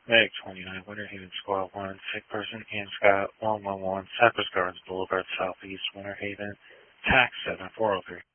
Meg 29, Winter Haven Squad 1, sick person, Ian Scott 111, Cypress Gardens Boulevard Southeast, Winter Haven, tax 7403.